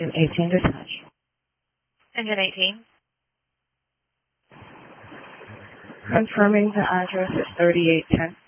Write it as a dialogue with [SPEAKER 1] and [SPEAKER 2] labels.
[SPEAKER 1] Engine 18 dispatch.
[SPEAKER 2] Engine 18.
[SPEAKER 1] Confirming the address is 3810.